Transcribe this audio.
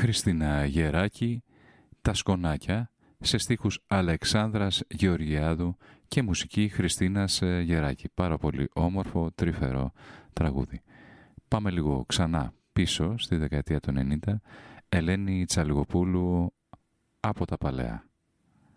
Χριστίνα Γεράκη, «Τα Σκονάκια», σε στίχους Αλεξάνδρας Γεωργιάδου και μουσική Χριστίνας Γεράκη. Πάρα πολύ όμορφο, τρυφερό τραγούδι. Πάμε λίγο ξανά πίσω στη δεκαετία του 90. Ελένη Τσαλιγοπούλου, «Από τα Παλαιά».